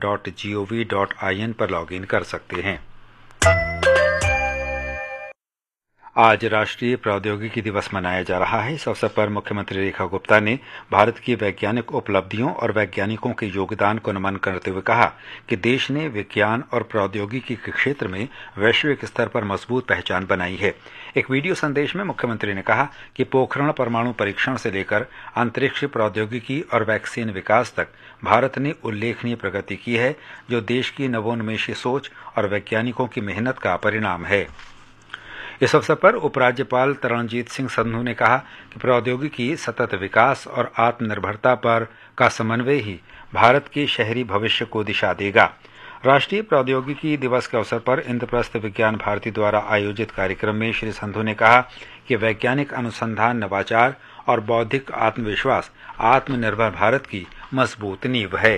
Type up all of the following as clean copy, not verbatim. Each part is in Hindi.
ayar.gov.in पर लॉगिन कर सकते हैं। आज राष्ट्रीय प्रौद्योगिकी दिवस मनाया जा रहा है। इस अवसर पर मुख्यमंत्री रेखा गुप्ता ने भारत की वैज्ञानिक उपलब्धियों और वैज्ञानिकों के योगदान को नमन करते हुए कहा कि देश ने विज्ञान और प्रौद्योगिकी के क्षेत्र में वैश्विक स्तर पर मजबूत पहचान बनाई है। एक वीडियो संदेश में मुख्यमंत्री ने कहा कि पोखरण परमाणु परीक्षण से लेकर अंतरिक्ष प्रौद्योगिकी और वैक्सीन विकास तक भारत ने उल्लेखनीय प्रगति की है, जो देश की नवोन्मेषी सोच और वैज्ञानिकों की मेहनत का परिणाम है। इस अवसर पर उपराज्यपाल तरणजीत सिंह संधू ने कहा कि प्रौद्योगिकी, सतत विकास और आत्मनिर्भरता पर का समन्वय ही भारत के शहरी भविष्य को दिशा देगा। राष्ट्रीय प्रौद्योगिकी दिवस के अवसर पर इंद्रप्रस्थ विज्ञान भारती द्वारा आयोजित कार्यक्रम में श्री संधू ने कहा कि वैज्ञानिक अनुसंधान, नवाचार और बौद्धिक आत्मविश्वास आत्मनिर्भर भारत की मजबूत नींव है।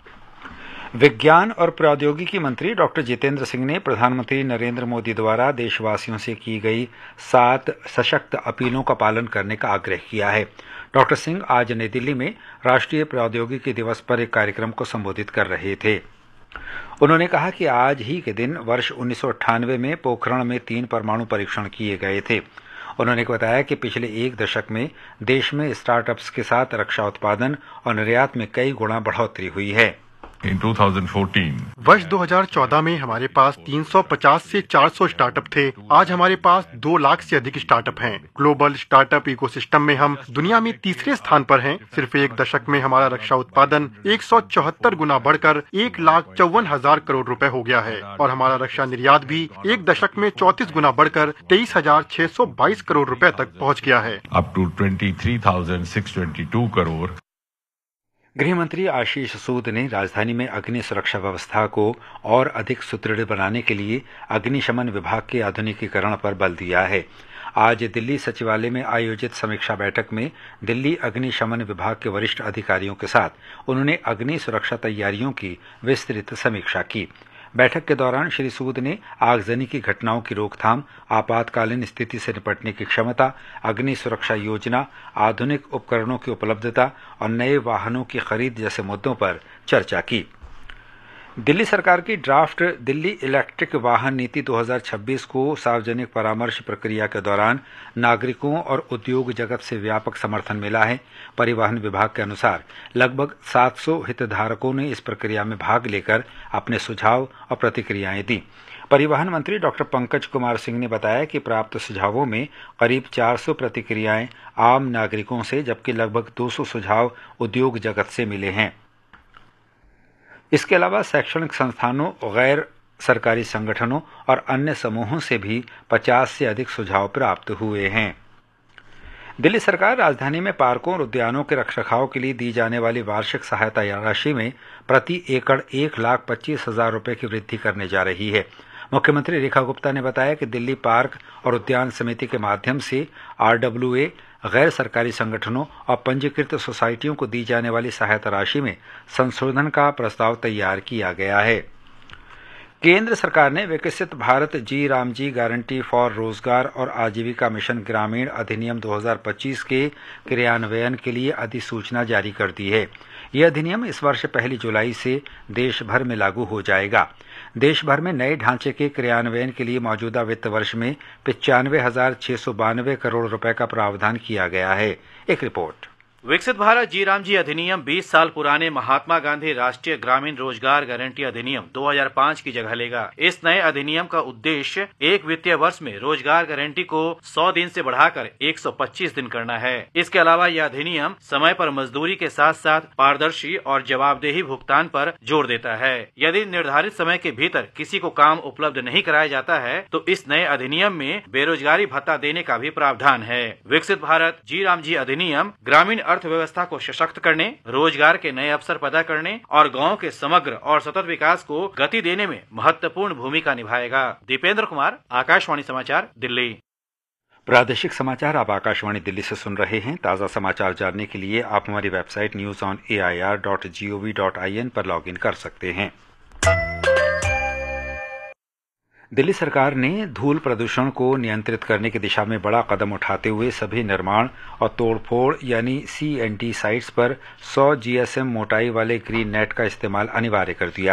विज्ञान और प्रौद्योगिकी मंत्री डॉक्टर जितेंद्र सिंह ने प्रधानमंत्री नरेंद्र मोदी द्वारा देशवासियों से की गई 7 सशक्त अपीलों का पालन करने का आग्रह किया है। डॉक्टर सिंह आज नई दिल्ली में राष्ट्रीय प्रौद्योगिकी दिवस पर एक कार्यक्रम को संबोधित कर रहे थे। उन्होंने कहा कि आज ही के दिन वर्ष 1998 में पोखरण में 3 परमाणु परीक्षण किए गए थे। उन्होंने बताया कि पिछले 1 दशक में देश में स्टार्टअप्स के साथ रक्षा उत्पादन और निर्यात में कई गुना बढ़ोतरी हुई है। In 2014, वर्ष 2014 में हमारे पास 350 से 400 स्टार्टअप थे। आज हमारे पास 2 लाख से अधिक स्टार्टअप हैं। ग्लोबल स्टार्टअप इकोसिस्टम में हम दुनिया में तीसरे स्थान पर हैं। सिर्फ 1 दशक में हमारा रक्षा उत्पादन 174 गुना बढ़कर 1,54,000 करोड़ रुपए हो गया है और हमारा रक्षा निर्यात भी 1 दशक में 34 गुना बढ़कर 23,622 करोड़ रुपए तक पहुँच गया है। up to 23,622 crore. गृह मंत्री आशीष सूद ने राजधानी में अग्नि सुरक्षा व्यवस्था को और अधिक सुदृढ़ बनाने के लिए अग्निशमन विभाग के आधुनिकीकरण पर बल दिया है। आज दिल्ली सचिवालय में आयोजित समीक्षा बैठक में दिल्ली अग्निशमन विभाग के वरिष्ठ अधिकारियों के साथ उन्होंने अग्नि सुरक्षा तैयारियों की विस्तृत समीक्षा की। बैठक के दौरान श्री सूद ने आगजनी की घटनाओं की रोकथाम, आपातकालीन स्थिति से निपटने की क्षमता, अग्नि सुरक्षा योजना, आधुनिक उपकरणों की उपलब्धता और नए वाहनों की खरीद जैसे मुद्दों पर चर्चा की। दिल्ली सरकार की ड्राफ्ट दिल्ली इलेक्ट्रिक वाहन नीति 2026 को सार्वजनिक परामर्श प्रक्रिया के दौरान नागरिकों और उद्योग जगत से व्यापक समर्थन मिला है। परिवहन विभाग के अनुसार लगभग 700 हितधारकों ने इस प्रक्रिया में भाग लेकर अपने सुझाव और प्रतिक्रियाएं दी। परिवहन मंत्री डॉक्टर पंकज कुमार सिंह ने बताया कि प्राप्त सुझावों में करीब 400 प्रतिक्रियाएं आम नागरिकों से, जबकि लगभग 200 सुझाव उद्योग जगत से मिले हैं। इसके अलावा शैक्षणिक संस्थानों, गैर सरकारी संगठनों और अन्य समूहों से भी 50 से अधिक सुझाव प्राप्त हुए हैं। दिल्ली सरकार राजधानी में पार्कों और उद्यानों के रखरखाव के लिए दी जाने वाली वार्षिक सहायता राशि में प्रति एकड़ 1,25,000 रुपये की वृद्धि करने जा रही है। मुख्यमंत्री रेखा गुप्ता ने बताया कि दिल्ली पार्क और उद्यान समिति के माध्यम से RWA, गैर सरकारी संगठनों और पंजीकृत सोसाइटियों को दी जाने वाली सहायता राशि में संशोधन का प्रस्ताव तैयार किया गया है। केंद्र सरकार ने विकसित भारत जी रामजी गारंटी फॉर रोजगार और आजीविका मिशन ग्रामीण अधिनियम 2025 के क्रियान्वयन के लिए अधिसूचना जारी कर दी है। यह अधिनियम इस वर्ष 1 जुलाई से देश भर में लागू हो जाएगा। देश भर में नए ढांचे के क्रियान्वयन के लिए मौजूदा वित्त वर्ष में 95,692 करोड़ रुपए का प्रावधान किया गया है। एक रिपोर्ट। विकसित भारत जी रामजी अधिनियम 20 साल पुराने महात्मा गांधी राष्ट्रीय ग्रामीण रोजगार गारंटी अधिनियम 2005 की जगह लेगा। इस नए अधिनियम का उद्देश्य एक वित्तीय वर्ष में रोजगार गारंटी को 100 दिन से बढ़ाकर 125 दिन करना है। इसके अलावा यह अधिनियम समय पर मजदूरी के साथ साथ पारदर्शी और जवाबदेही भुगतान पर जोर देता है। यदि निर्धारित समय के भीतर किसी को काम उपलब्ध नहीं कराया जाता है तो इस नए अधिनियम में बेरोजगारी भत्ता देने का भी प्रावधान है। विकसित भारत जी रामजी अधिनियम ग्रामीण अर्थव्यवस्था को सशक्त करने, रोजगार के नए अवसर पैदा करने और गांव के समग्र और सतत विकास को गति देने में महत्वपूर्ण भूमिका निभाएगा। दीपेंद्र कुमार, आकाशवाणी समाचार, दिल्ली। प्रादेशिक समाचार आप आकाशवाणी दिल्ली से सुन रहे हैं। ताज़ा समाचार जानने के लिए आप हमारी वेबसाइट newsonair.gov.in पर लॉगिन कर सकते हैं। दिल्ली सरकार ने धूल प्रदूषण को नियंत्रित करने की दिशा में बड़ा कदम उठाते हुए सभी निर्माण और तोड़फोड़ यानी CNT साइट्स पर 100 GSM मोटाई वाले ग्रीन नेट का इस्तेमाल अनिवार्य कर दिया।